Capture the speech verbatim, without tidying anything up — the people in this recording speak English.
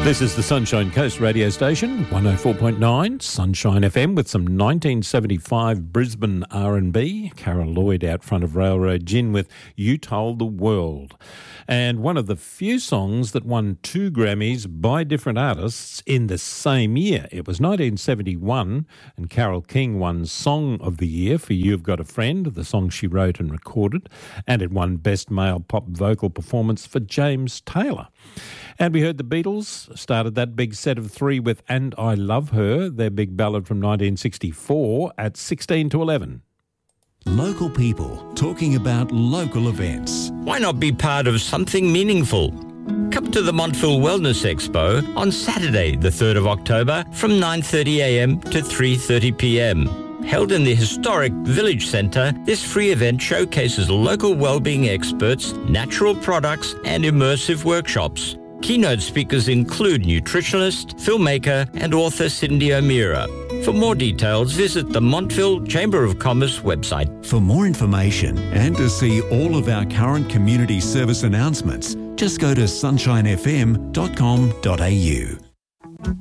This is the Sunshine Coast radio station, one oh four point nine, Sunshine F M, with some nineteen seventy-five Brisbane R and B. Carol Lloyd out front of Railroad Gin with You Told the World. And one of the few songs that won two Grammys by different artists in the same year. It was nineteen seventy-one, and Carole King won Song of the Year for You've Got a Friend, the song she wrote and recorded, and it won Best Male Pop Vocal Performance for James Taylor. And we heard the Beatles started that big set of three with And I Love Her, their big ballad from nineteen sixty-four, at sixteen to eleven. Local people talking about local events. Why not be part of something meaningful? Come to the Montville Wellness Expo on Saturday, the third of October, from nine thirty a m to three thirty p m. Held in the historic Village Centre, this free event showcases local wellbeing experts, natural products and immersive workshops. Keynote speakers include nutritionist, filmmaker and author Cindy O'Meara. For more details, visit the Montville Chamber of Commerce website. For more information and to see all of our current community service announcements, just go to sunshine f m dot com dot a u.